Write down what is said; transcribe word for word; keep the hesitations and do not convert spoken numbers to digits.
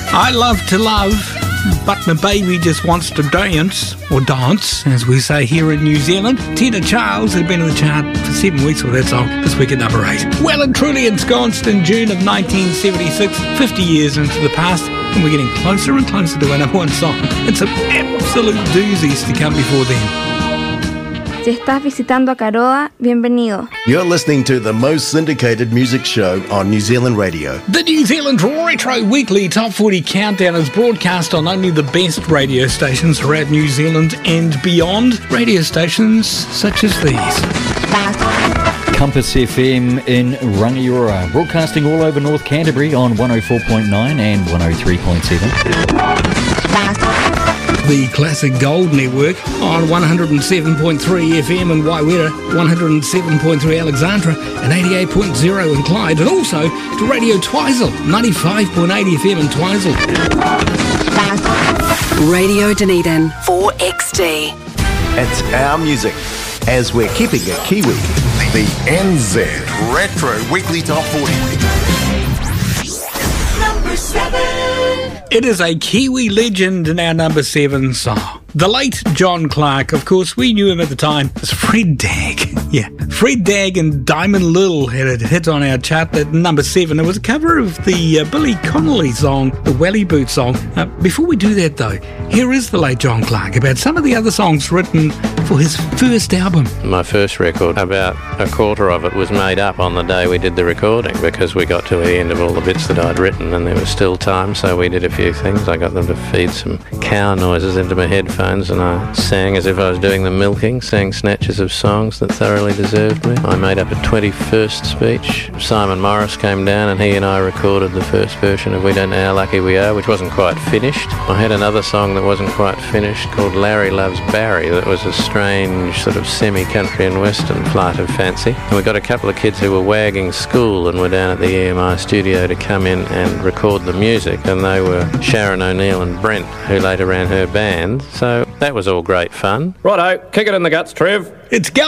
I love to love, but my baby just wants to dance, or dance, as we say here in New Zealand. Tina Charles had been in the chart for seven weeks with that song, this week at number eight. Well and truly ensconced in June of nineteen seventy-six, fifty years into the past, and we're getting closer and closer to our number one song. And some absolute doozies to come before then. Si estás visitando a Caroa, bienvenido. You're listening to the most syndicated music show on New Zealand radio. The New Zealand Retro Weekly Top forty Countdown is broadcast on only the best radio stations throughout New Zealand and beyond. Radio stations such as these. Compass F M in Rangiora, broadcasting all over North Canterbury on one oh four point nine and one oh three point seven. The Classic Gold Network on one oh seven point three F M in Waiwera, one oh seven point three Alexandra and eighty-eight point oh in Clyde, and also to Radio Twizel, ninety-five point eight F M in Twizel. Radio Dunedin four X D. It's our music, as we're keeping it Kiwi. The N Z Retro Weekly Top forty. Number seven. It is a Kiwi legend in our number seven song. The late John Clark, of course, we knew him at the time as Fred Dagg. Yeah, Fred Dagg and Diamond Lil had a hit on our chart at number seven. It was a cover of the uh, Billy Connolly song, the Welly Boot song. Uh, before we do that, though, here is the late John Clark about some of the other songs written for his first album. My first record, about a quarter of it was made up on the day we did the recording, because we got to the end of all the bits that I'd written and there was still time, so we did a few things. I got them to feed some cow noises into my headphones and I sang as if I was doing the milking, sang snatches of songs that thoroughly deserved me. I made up a twenty-first speech. Simon Morris came down and he and I recorded the first version of We Don't Know How Lucky We Are, which wasn't quite finished. I had another song that wasn't quite finished called Larry Loves Barry, that was a strange sort of semi-country and western flight of fancy. And we got a couple of kids who were wagging school and were down at the E M I studio to come in and record the music, and they were Sharon O'Neill and Brent, who later ran her band. So that was all great fun. Righto, kick it in the guts, Trev. It's